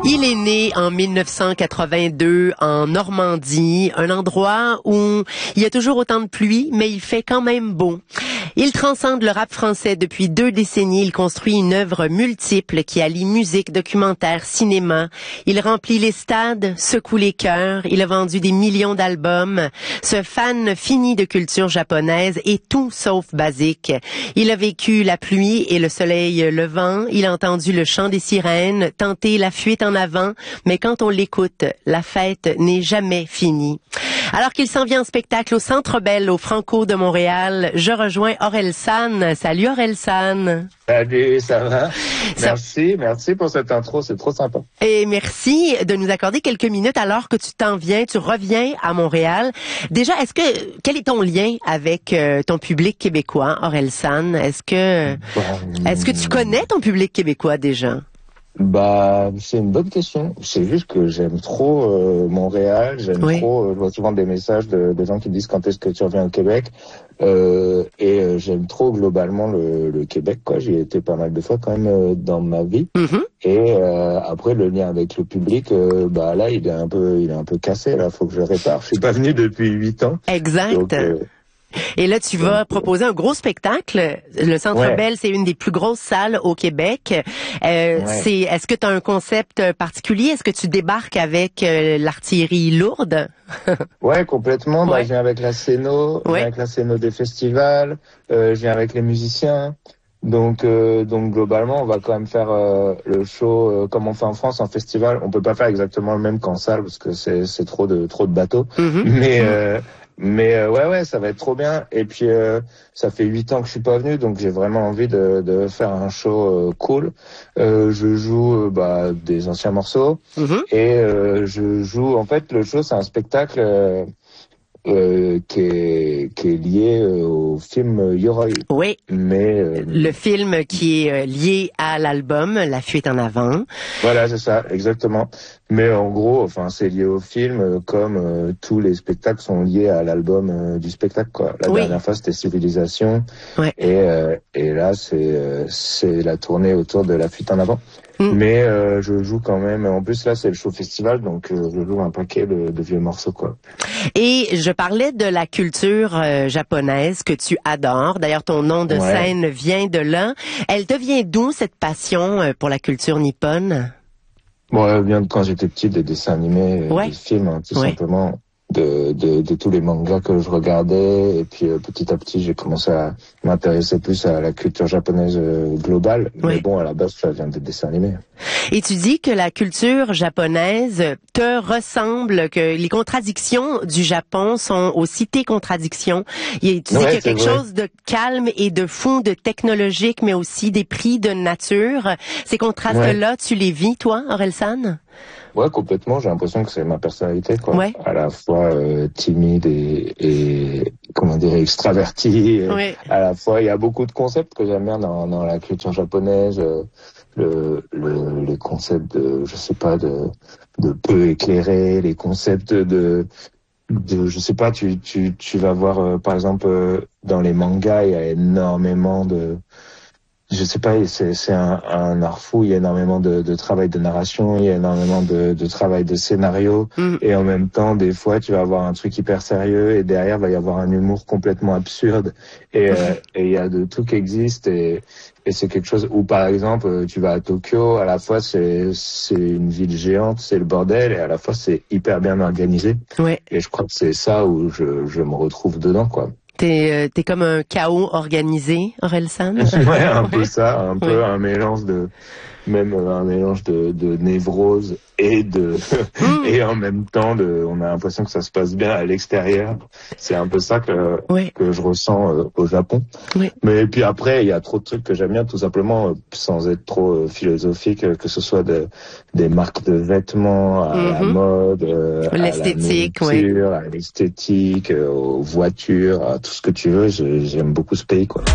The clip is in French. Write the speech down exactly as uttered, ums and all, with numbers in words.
Il est né en mille neuf cent quatre-vingt-deux en Normandie, un endroit où il y a toujours autant de pluie, mais il fait quand même beau. Il transcende le rap français depuis deux décennies. Il construit une œuvre multiple qui allie musique, documentaire, cinéma. Il remplit les stades, secoue les cœurs. Il a vendu des millions d'albums. Ce fan fini de culture japonaise est tout sauf basique. Il a vécu la pluie et le soleil levant. Il a entendu le chant des sirènes, tenté la fuite en avant. Mais quand on l'écoute, la fête n'est jamais finie. Alors qu'il s'en vient en spectacle au Centre Bell, au Franco de Montréal, je rejoins Orelsan. Salut Orelsan. Salut, ça va? Ça... Merci, merci pour cette intro, c'est trop sympa. Et merci de nous accorder quelques minutes alors que tu t'en viens, tu reviens à Montréal. Déjà, est-ce que quel est ton lien avec euh, ton public québécois, Orelsan? Est-ce que bon, est-ce que tu connais ton public québécois déjà? Bah, c'est une bonne question. C'est juste que j'aime trop euh, Montréal, j'aime oui. trop, euh, je vois souvent des messages de, de gens qui disent quand est-ce que tu reviens au Québec, euh, et euh, j'aime trop globalement le, le Québec, quoi. J'y ai été pas mal de fois quand même euh, dans ma vie. Mm-hmm. Et euh, après le lien avec le public, euh, bah là il est un peu, il est un peu cassé. Là, faut que je répare. Je suis pas venu depuis huit ans. Exact. Donc, euh, Et là, tu vas proposer un gros spectacle. Le Centre ouais. Bell, c'est une des plus grosses salles au Québec. Euh, ouais. c'est, est-ce que tu as un concept particulier? Est-ce que tu débarques avec euh, l'artillerie lourde? Ouais, complètement. Ouais. Bah, je viens avec la scéno, je viens ouais. avec la scéno des festivals, euh, je viens avec les musiciens. Donc, euh, donc globalement, on va quand même faire euh, le show euh, comme on fait en France en festival. On peut pas faire exactement le même qu'en salle parce que c'est, c'est trop de trop de bateaux. Mm-hmm. Mais euh, Mais euh, ouais ouais ça va être trop bien. Et puis euh, ça fait huit ans que je suis pas venu, donc j'ai vraiment envie de, de faire un show euh, cool. Euh, je joue euh, bah des anciens morceaux mm-hmm. et euh, je joue en fait le show c'est un spectacle euh, euh, qui est qui est lié euh, au film Yoroi. Oui. Mais euh, le film qui est lié à l'album La Fuite en avant. Voilà, c'est ça, exactement. Mais en gros, enfin, c'est lié au film, euh, comme euh, tous les spectacles sont liés à l'album euh, du spectacle, quoi. La oui. dernière fois, c'était Civilisation, ouais. et euh, et là, c'est euh, c'est la tournée autour de La Fuite en avant. Mm. Mais euh, je joue quand même. En plus, là, c'est le show festival, donc euh, je joue un paquet de, de vieux morceaux, quoi. Et je parlais de la culture euh, japonaise que tu adores. D'ailleurs, ton nom de ouais. scène vient de là. Elle te vient d'où cette passion euh, pour la culture nippone? Bon, elle vient de quand j'étais petit, des dessins animés, ouais. des films, hein, tout ouais. simplement, de, de, de tous les mangas que je regardais. Et puis, euh, petit à petit, j'ai commencé à m'intéresser plus à la culture japonaise euh, globale. Ouais. Mais bon, à la base, ça vient des dessins animés. Et tu dis que la culture japonaise te ressemble, que les contradictions du Japon sont aussi tes contradictions. Et tu dis ouais, qu'il y a quelque vrai. chose de calme et de fou, de technologique, mais aussi des prix de nature. Ces contrastes-là, ouais. tu les vis, toi, Orelsan? Ouais, complètement. J'ai l'impression que c'est ma personnalité, quoi. Ouais. À la fois euh, timide et, et comment dire extraverti. Ouais. À la fois, il y a beaucoup de concepts que j'aime bien dans, dans la culture japonaise. Euh, le, le, les concepts de, je sais pas, de, de peu éclairé, les concepts de, de, je sais pas, tu, tu, tu vas voir, euh, par exemple, euh, dans les mangas, il y a énormément de, je sais pas, c'est, c'est un, un art fou, il y a énormément de, de travail de narration, il y a énormément de, de travail de scénario, mm. et en même temps, des fois, tu vas avoir un truc hyper sérieux, et derrière, va y avoir un humour complètement absurde, et euh, et il y a de tout qui existe, et, et c'est quelque chose où, par exemple, tu vas à Tokyo, à la fois, c'est, c'est une ville géante, c'est le bordel, et à la fois, c'est hyper bien organisé, ouais. et je crois que c'est ça où je, je me retrouve dedans, quoi. T'es, euh, t'es comme un chaos organisé, Orelsan? Ouais, un peu ça, un peu ouais. un mélange de, même un mélange de, de névrose et de, mmh. et en même temps de, on a l'impression que ça se passe bien à l'extérieur. C'est un peu ça que, ouais. que je ressens euh, au Japon. Ouais. Mais puis après, il y a trop de trucs que j'aime bien, tout simplement, euh, sans être trop euh, philosophique, euh, que ce soit de, des marques de vêtements, à mmh. la mode, euh, l'esthétique, à la nourriture, ouais. à l'esthétique, euh, aux voitures, à tout ce que tu veux. J'aime beaucoup ce pays, quoi.